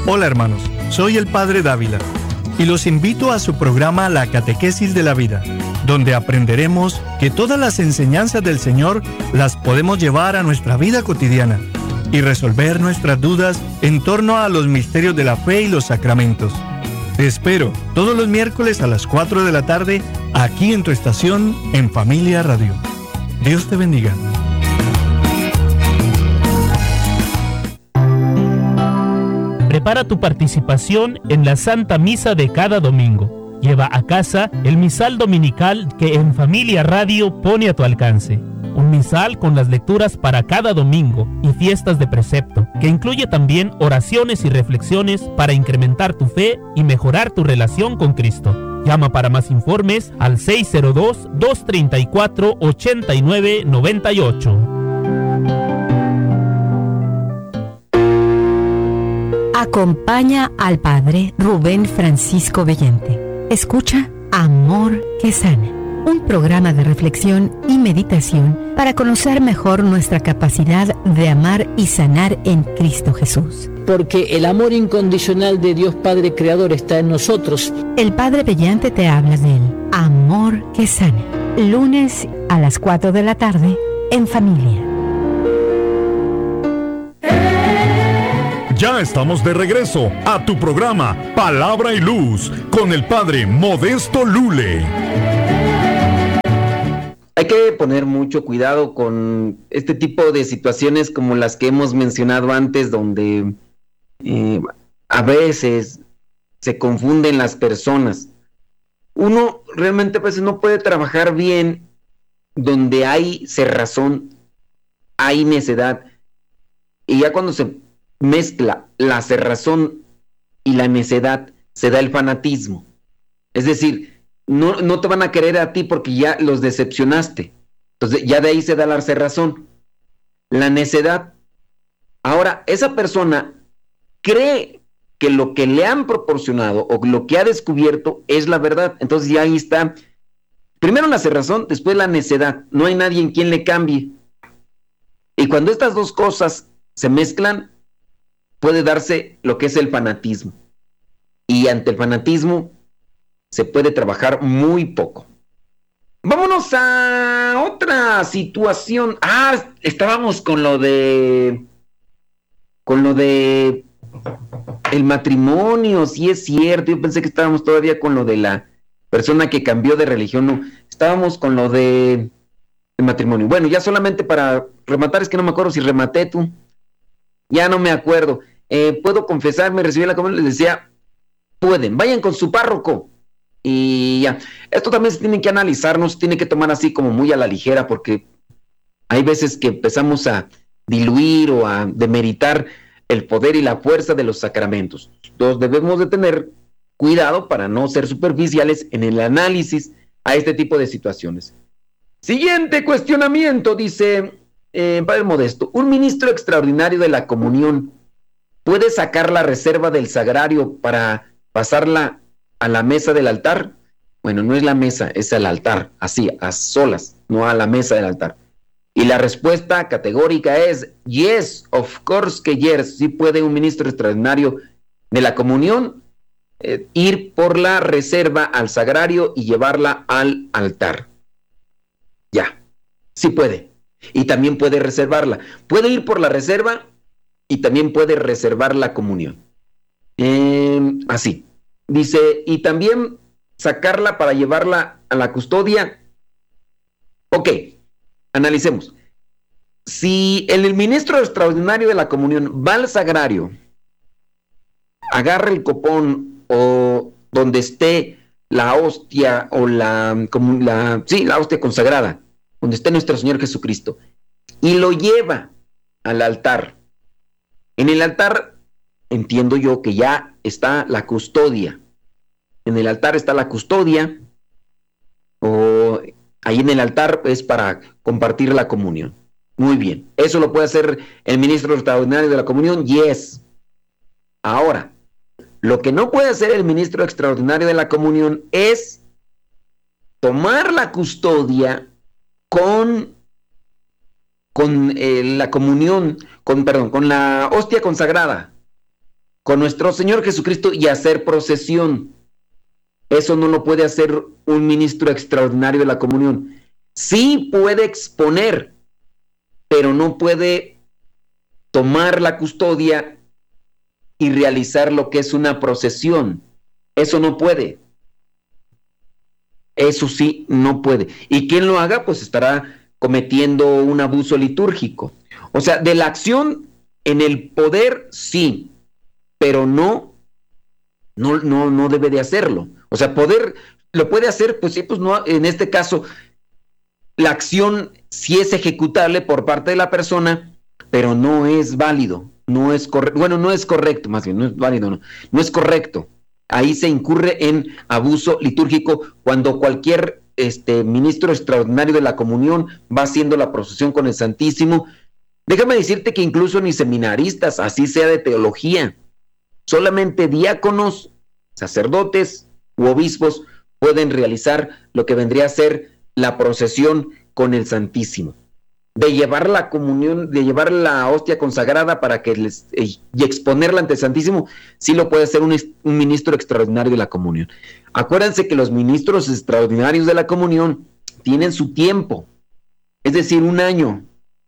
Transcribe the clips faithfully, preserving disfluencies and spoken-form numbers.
Hola hermanos, soy el Padre Dávila y los invito a su programa La Catequesis de la Vida, donde aprenderemos que todas las enseñanzas del Señor las podemos llevar a nuestra vida cotidiana y resolver nuestras dudas en torno a los misterios de la fe y los sacramentos. Te espero todos los miércoles a las cuatro de la tarde aquí en tu estación en Familia Radio. Dios te bendiga. Prepara tu participación en la Santa Misa de cada domingo. Lleva a casa el misal dominical que en Familia Radio pone a tu alcance. Un misal con las lecturas para cada domingo y fiestas de precepto, que incluye también oraciones y reflexiones para incrementar tu fe y mejorar tu relación con Cristo. Llama para más informes al seis cero dos, dos tres cuatro, ocho nueve nueve ocho. Acompaña al Padre Rubén Francisco Bellente. Escucha Amor que Sana, un programa de reflexión y meditación para conocer mejor nuestra capacidad de amar y sanar en Cristo Jesús. Porque el amor incondicional de Dios Padre Creador está en nosotros. El Padre Bellente te habla del Amor que Sana, lunes a las cuatro de la tarde en Familia. Ya estamos de regreso a tu programa Palabra y Luz con el Padre Modesto Lule. Hay que poner mucho cuidado con este tipo de situaciones como las que hemos mencionado antes, donde eh, a veces se confunden las personas. Uno realmente a veces no puede trabajar bien donde hay cerrazón, hay necedad, y ya cuando se mezcla la cerrazón y la necedad, se da el fanatismo. Es decir, no, no te van a querer a ti porque ya los decepcionaste. Entonces ya de ahí se da la cerrazón. La necedad. Ahora, esa persona cree que lo que le han proporcionado o lo que ha descubierto es la verdad. Entonces ya ahí está. Primero la cerrazón, después la necedad. No hay nadie en quien le cambie. Y cuando estas dos cosas se mezclan, puede darse lo que es el fanatismo. Y ante el fanatismo se puede trabajar muy poco. Vámonos a otra situación. Ah, estábamos con lo de... Con lo de... El matrimonio, sí es cierto. Yo pensé que estábamos todavía con lo de la persona que cambió de religión. No, estábamos con lo de... El matrimonio. Bueno, ya solamente para rematar, es que no me acuerdo si rematé tú. Ya no me acuerdo. Eh, puedo confesarme, recibí la comunión, les decía, pueden, vayan con su párroco. Y ya, esto también se tiene que analizar, no se tiene que tomar así como muy a la ligera, porque hay veces que empezamos a diluir o a demeritar el poder y la fuerza de los sacramentos. Entonces debemos de tener cuidado para no ser superficiales en el análisis a este tipo de situaciones. Siguiente cuestionamiento, dice eh, Padre Modesto, un ministro extraordinario de la comunión ¿puede sacar la reserva del sagrario para pasarla a la mesa del altar? Bueno, no es la mesa, es el altar, así, a solas, no a la mesa del altar. Y la respuesta categórica es yes, of course que yes. Sí puede un ministro extraordinario de la comunión eh, ir por la reserva al sagrario y llevarla al altar. Ya, sí puede. Y también puede reservarla. Puede ir por la reserva y también puede reservar la comunión. Eh, así. Dice, y también sacarla para llevarla a la custodia. Ok, analicemos. Si el, el ministro extraordinario de la comunión va al sagrario, agarra el copón o donde esté la hostia o la, como la, sí, la hostia consagrada, donde esté nuestro Señor Jesucristo, y lo lleva al altar. En el altar, entiendo yo que ya está la custodia. En el altar está la custodia, o ahí en el altar es para compartir la comunión. Muy bien. ¿Eso lo puede hacer el ministro extraordinario de la comunión? Yes. Ahora, lo que no puede hacer el ministro extraordinario de la comunión es tomar la custodia con, con eh, la comunión, con, perdón, con la hostia consagrada. con nuestro Señor Jesucristo y hacer procesión. Eso no lo puede hacer un ministro extraordinario de la comunión. Sí puede exponer, pero no puede tomar la custodia y realizar lo que es una procesión. Eso no puede. Eso sí, no puede. Y quien lo haga, pues estará cometiendo un abuso litúrgico. O sea, de la acción en el poder, sí, pero no, no, no, no debe de hacerlo. O sea, poder, lo puede hacer, pues sí, pues no, en este caso, la acción sí es ejecutable por parte de la persona, pero no es válido, no es correcto, bueno, no es correcto, más bien, no es válido, no, no es correcto. Ahí se incurre en abuso litúrgico cuando cualquier este, ministro extraordinario de la comunión va haciendo la procesión con el Santísimo. Déjame decirte que incluso ni seminaristas, así sea de teología, solamente diáconos, sacerdotes u obispos pueden realizar lo que vendría a ser la procesión con el Santísimo. De llevar la comunión, de llevar la hostia consagrada para que les, eh, y exponerla ante el Santísimo, sí lo puede hacer un, un ministro extraordinario de la comunión. Acuérdense que los ministros extraordinarios de la comunión tienen su tiempo, es decir, un año.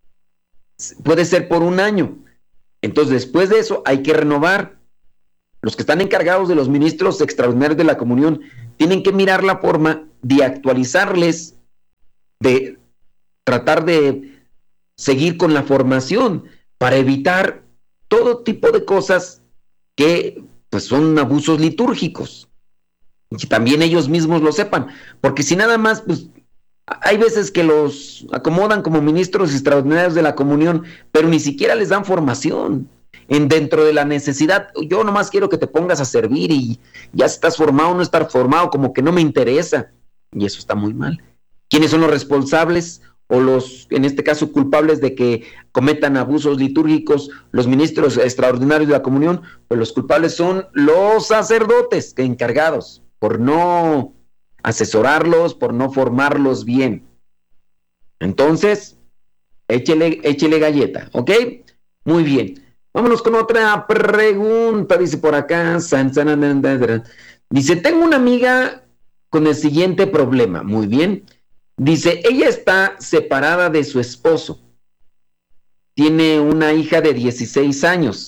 Puede ser por un año. Entonces, después de eso, hay que renovar. Los que están encargados de los ministros extraordinarios de la comunión tienen que mirar la forma de actualizarles, de tratar de seguir con la formación para evitar todo tipo de cosas que pues son abusos litúrgicos. Y que también ellos mismos lo sepan, porque si nada más, pues hay veces que los acomodan como ministros extraordinarios de la comunión, pero ni siquiera les dan formación. En dentro de la necesidad, yo nomás quiero que te pongas a servir y ya estás formado o no estar formado, como que no me interesa. Y eso está muy mal. ¿Quiénes son los responsables o los, en este caso, culpables de que cometan abusos litúrgicos los ministros extraordinarios de la comunión? Pues los culpables son los sacerdotes encargados por no asesorarlos, por no formarlos bien. Entonces, échele, échele galleta, ¿ok? Muy bien. Vámonos con otra pregunta, dice por acá. Dice, tengo una amiga con el siguiente problema. Muy bien. Dice, ella está separada de su esposo. Tiene una hija de dieciséis años.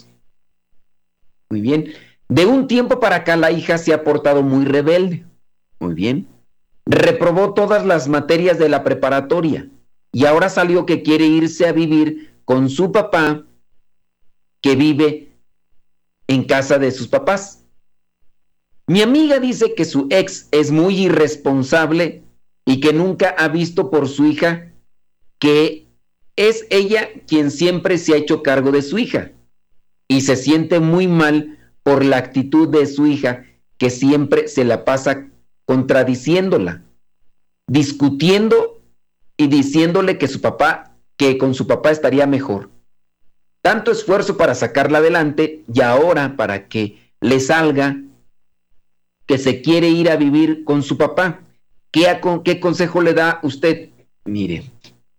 Muy bien. De un tiempo para acá la hija se ha portado muy rebelde. Muy bien. Reprobó todas las materias de la preparatoria y ahora salió que quiere irse a vivir con su papá, que vive en casa de sus papás. Mi amiga dice que su ex es muy irresponsable y que nunca ha visto por su hija, que es ella quien siempre se ha hecho cargo de su hija, y se siente muy mal por la actitud de su hija, que siempre se la pasa contradiciéndola, discutiendo y diciéndole que su papá, que con su papá estaría mejor. Tanto esfuerzo para sacarla adelante y ahora para que le salga que se quiere ir a vivir con su papá. ¿Qué, qué consejo le da usted? Mire.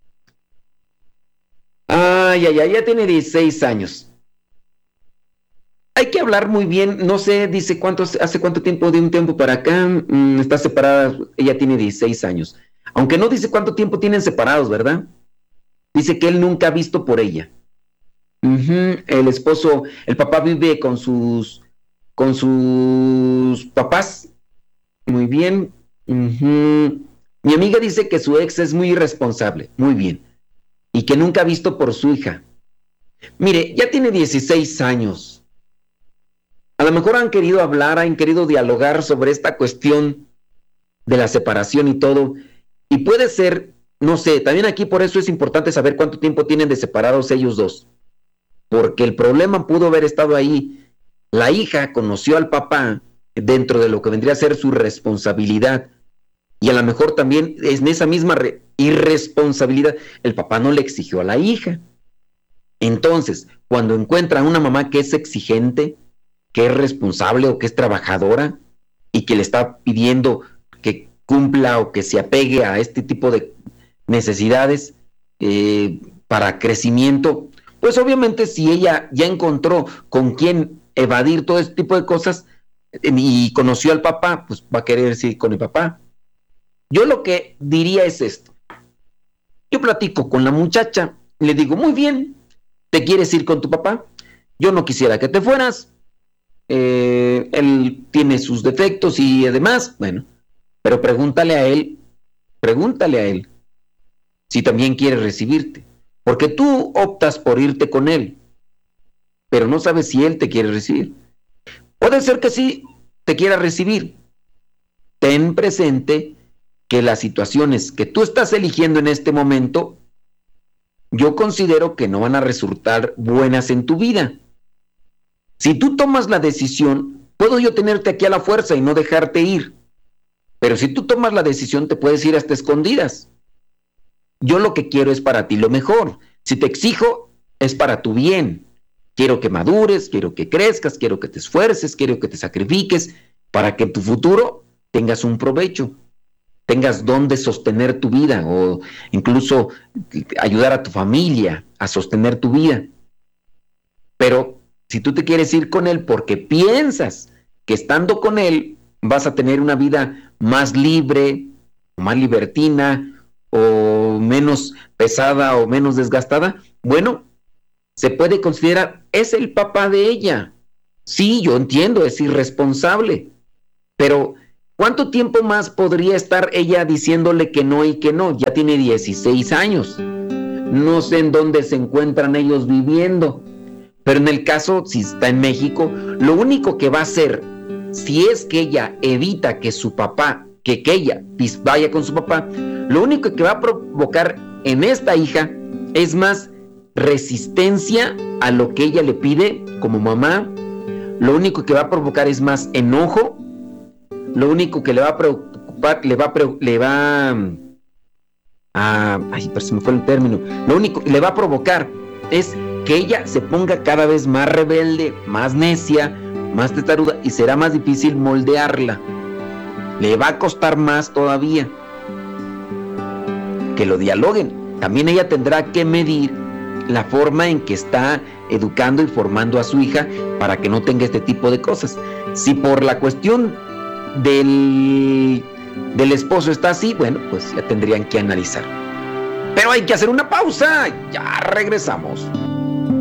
Ay, ay, ay, ya tiene dieciséis años. Hay que hablar muy bien, no sé, dice cuánto, hace cuánto tiempo, de un tiempo para acá, mmm, está separada, ella tiene dieciséis años. Aunque no dice cuánto tiempo tienen separados, ¿verdad? Dice que él nunca ha visto por ella. Uh-huh. El esposo, el papá vive con sus con sus papás. Muy bien. Uh-huh. Mi amiga dice que su ex es muy irresponsable. Muy bien. Y que nunca ha visto por su hija. Mire, ya tiene dieciséis años. A lo mejor han querido hablar, han querido dialogar sobre esta cuestión de la separación y todo. Y puede ser, no sé, también aquí por eso es importante saber cuánto tiempo tienen de separados ellos dos. Porque el problema pudo haber estado ahí. La hija conoció al papá dentro de lo que vendría a ser su responsabilidad. Y a lo mejor también en esa misma re- irresponsabilidad, el papá no le exigió a la hija. Entonces, cuando encuentran una mamá que es exigente, que es responsable o que es trabajadora y que le está pidiendo que cumpla o que se apegue a este tipo de necesidades eh, para crecimiento, pues obviamente si ella ya encontró con quién evadir todo este tipo de cosas y conoció al papá, pues va a querer ir con el papá. Yo lo que diría es esto. Yo platico con la muchacha, le digo, muy bien, ¿te quieres ir con tu papá? Yo no quisiera que te fueras. Eh, él tiene sus defectos y además, bueno, pero pregúntale a él, pregúntale a él si también quiere recibirte, porque tú optas por irte con él, pero no sabes si él te quiere recibir. Puede ser que sí te quiera recibir. Ten presente que las situaciones que tú estás eligiendo en este momento, yo considero que no van a resultar buenas en tu vida. Si tú tomas la decisión, puedo yo tenerte aquí a la fuerza y no dejarte ir. Pero si tú tomas la decisión, te puedes ir hasta escondidas. Yo lo que quiero es para ti lo mejor. Si te exijo, es para tu bien. Quiero que madures, quiero que crezcas, quiero que te esfuerces, quiero que te sacrifiques, para que en tu futuro tengas un provecho, tengas donde sostener tu vida o incluso ayudar a tu familia a sostener tu vida. Pero si tú te quieres ir con él porque piensas que estando con él vas a tener una vida más libre, más libertina, o menos pesada o menos desgastada, bueno, se puede considerar, es el papá de ella. Sí, yo entiendo, es irresponsable, pero ¿cuánto tiempo más podría estar ella diciéndole que no y que no? Ya tiene dieciséis años. No sé en dónde se encuentran ellos viviendo. Pero en el caso, si está en México, lo único que va a hacer, si es que ella evita que su papá, que, que ella vaya con su papá, lo único que va a provocar en esta hija es más resistencia a lo que ella le pide como mamá. Lo único que va a provocar es más enojo. Lo único que le va a preocupar, le va a, pre, le va a, ay, pero se me fue el término. Lo único que le va a provocar es que ella se ponga cada vez más rebelde, más necia, más testaruda, y será más difícil moldearla. Le va a costar más todavía. Que lo dialoguen. También ella tendrá que medir la forma en que está educando y formando a su hija para que no tenga este tipo de cosas. Si por la cuestión del, del esposo está así, bueno, pues ya tendrían que analizar. Pero hay que hacer una pausa. Ya regresamos.